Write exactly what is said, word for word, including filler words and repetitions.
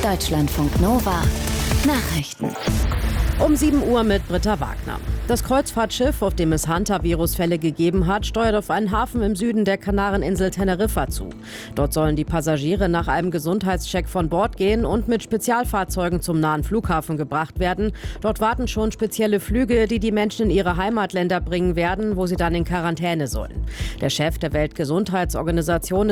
Deutschlandfunk Nova Nachrichten. Um sieben Uhr mit Britta Wagner. Das Kreuzfahrtschiff, auf dem es Hunter-Virus-Fälle gegeben hat, steuert auf einen Hafen im Süden der Kanareninsel Teneriffa zu. Dort sollen die Passagiere nach einem Gesundheitscheck von Bord gehen und mit Spezialfahrzeugen zum nahen Flughafen gebracht werden. Dort warten schon spezielle Flüge, die die Menschen in ihre Heimatländer bringen werden, wo sie dann in Quarantäne sollen. Der Chef der Weltgesundheitsorganisation